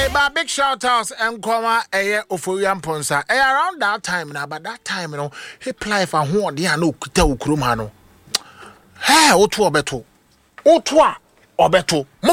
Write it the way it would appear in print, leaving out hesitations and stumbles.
But big shout outs and comma Oforian Ponsa. Around that time now, but that time, he play for who they are no kuta ukrumano. Hey, Otu Obeto. Otua Obeto.